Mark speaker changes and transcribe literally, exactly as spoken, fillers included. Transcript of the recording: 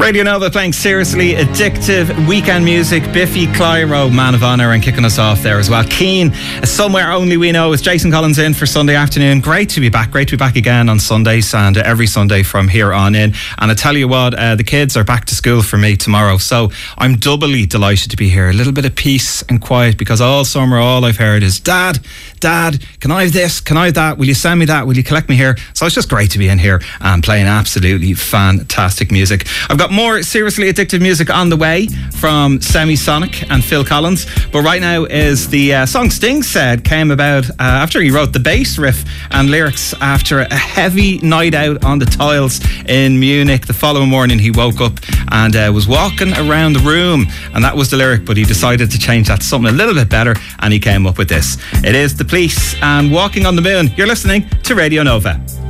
Speaker 1: Radio Nova playing seriously addictive weekend music. Biffy Clyro, Man of Honour, and kicking us off there as well. Keen, Somewhere Only We Know, is Jason Collins in for Sunday afternoon. Great to be back. Great to be back again on Sundays and every Sunday from here on in. And I tell you what, uh, the kids are back to school for me tomorrow, so I'm doubly delighted to be here. A little bit of peace and quiet, because all summer all I've heard is Dad, Dad, can I have this? Can I have that? Will you send me that? Will you collect me here? So it's just great to be in here and playing absolutely fantastic music. I've got more seriously addictive music on the way from Semisonic and Phil Collins, but right now is the uh, song Sting Said came about uh, after he wrote the bass riff and lyrics after a heavy night out on the tiles in Munich. The following morning he woke up and uh, was walking around the room, and that was the lyric, but he decided to change that to something a little bit better, and he came up with this. It is The Police and Walking on the Moon. You're listening to Radio Nova.